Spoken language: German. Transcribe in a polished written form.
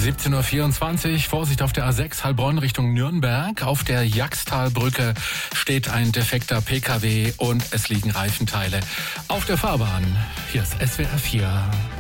17:24 Uhr, Vorsicht auf der A6 Heilbronn Richtung Nürnberg. Auf der Jagstalbrücke steht ein defekter PKW und es liegen Reifenteile auf der Fahrbahn. Hier ist SWR 4.